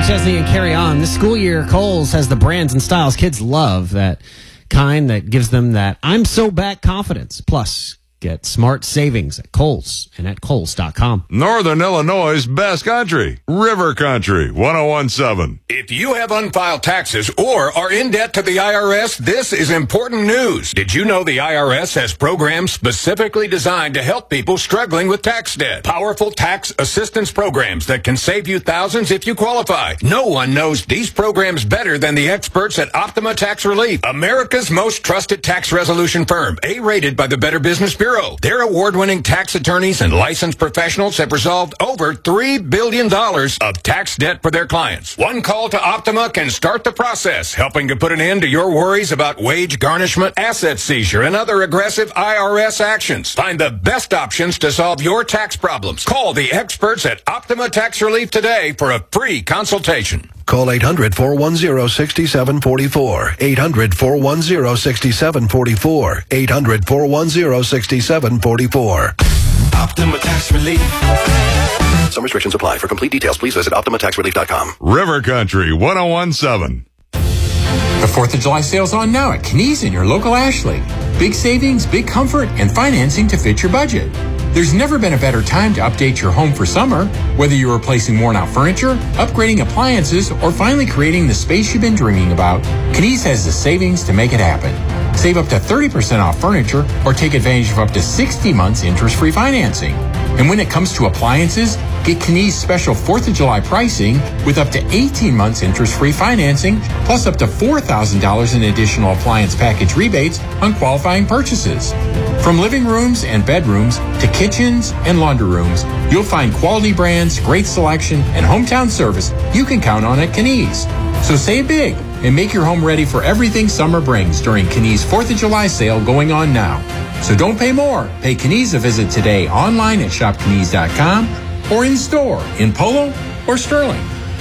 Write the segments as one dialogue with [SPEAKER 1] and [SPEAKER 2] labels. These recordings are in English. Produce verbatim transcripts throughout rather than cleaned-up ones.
[SPEAKER 1] Chesney and Carry On. This school year, Kohl's has the brands and styles kids love, that kind that gives them that I'm so back confidence. Plus, get smart savings at Kohl's and at Kohl's dot com.
[SPEAKER 2] Northern Illinois' best country, River Country, one oh one point seven.
[SPEAKER 3] If you have unfiled taxes or are in debt to the I R S, this is important news. Did you know the I R S has programs specifically designed to help people struggling with tax debt? Powerful tax assistance programs that can save you thousands if you qualify. No one knows these programs better than the experts at Optima Tax Relief, America's most trusted tax resolution firm, A-rated by the Better Business Bureau. Their award-winning tax attorneys and licensed professionals have resolved over three billion dollars of tax debt for their clients. One call to Optima can start the process, helping to put an end to your worries about wage garnishment, asset seizure, and other aggressive I R S actions. Find the best options to solve your tax problems. Call the experts at Optima Tax Relief today for a free consultation.
[SPEAKER 4] Call eight hundred, four one zero, six seven four four. eight hundred, four one zero, six seven four four. eight hundred, four one zero, six seven four four.
[SPEAKER 5] Optima Tax Relief.
[SPEAKER 4] Some restrictions apply. For complete details, please visit Optima Tax Relief dot com.
[SPEAKER 2] River Country, one oh one point seven.
[SPEAKER 6] The fourth of July sale's on now at Knees in your local Ashley. Big savings, big comfort, and financing to fit your budget. There's never been a better time to update your home for summer. Whether you're replacing worn-out furniture, upgrading appliances, or finally creating the space you've been dreaming about, Knees has the savings to make it happen. Save up to thirty percent off furniture or take advantage of up to sixty months interest-free financing. And when it comes to appliances, get Knees special fourth of July pricing with up to eighteen months interest-free financing, plus up to four thousand dollars in additional appliance package rebates on qualifying purchases. From living rooms and bedrooms to kitchens and laundry rooms, you'll find quality brands, great selection, and hometown service you can count on at Knees. So save big and make your home ready for everything summer brings during Knees fourth of July sale going on now. So don't pay more. Pay Knees a visit today online at shop knees dot com or in store in Polo or Sterling.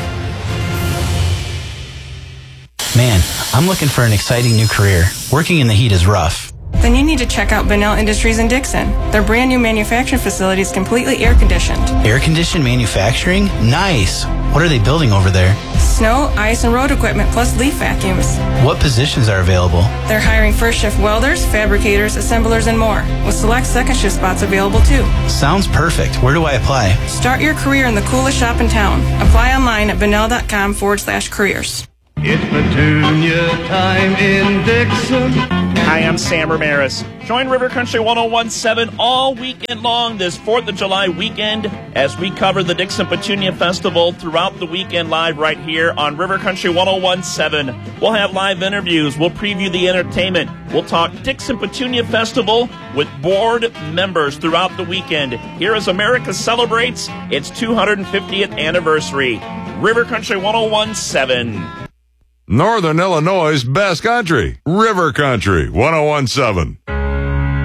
[SPEAKER 7] Man, I'm looking for an exciting new career. Working in the heat is rough.
[SPEAKER 8] Then you need to check out Benell Industries in Dixon. Their brand new manufacturing facility is completely air conditioned.
[SPEAKER 7] Air conditioned manufacturing? Nice. What are they building over there?
[SPEAKER 8] Snow, ice, and road equipment, plus leaf vacuums.
[SPEAKER 7] What positions are available?
[SPEAKER 8] They're hiring first shift welders, fabricators, assemblers, and more, with select second shift spots available too.
[SPEAKER 7] Sounds perfect. Where do I apply?
[SPEAKER 8] Start your career in the coolest shop in town. Apply online at benell.com forward slash careers.
[SPEAKER 9] It's Petunia time in Dixon.
[SPEAKER 10] Hi, I'm Sam Ramirez. Join River Country one oh one point seven all weekend long this fourth of July weekend as we cover the Dixon Petunia Festival throughout the weekend live right here on River Country one oh one point seven. We'll have live interviews. We'll preview the entertainment. We'll talk Dixon Petunia Festival with board members throughout the weekend. Here as America celebrates its two hundred fiftieth anniversary. River Country one oh one point seven.
[SPEAKER 2] Northern Illinois' best country, River Country, one oh one point seven.